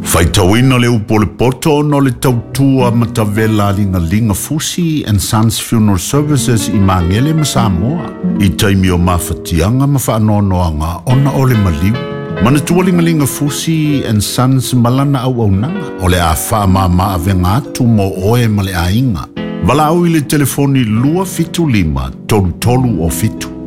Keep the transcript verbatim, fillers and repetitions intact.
Faitawina le upo le poto no le tautua matavela linga linga Fusi and Sons Funeral Services i Mangele ma Samoa. I taimi o mawhatianga ma whaanoanoanga ona ole maliu. Mana tualinga linga Fusi and Sons malana au au nanga. Ole a wha ma ma avenga atu mo oe ma le ainga. Wala au i le telefoni lua fitu lima tolu tolu o fitu.